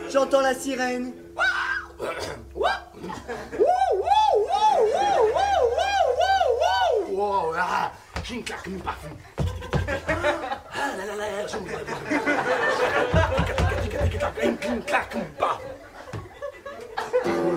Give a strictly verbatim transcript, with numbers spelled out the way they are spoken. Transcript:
J'entends la sirène. Wow, ah, j'ai une claque, mon parfum. Ah là là là, je me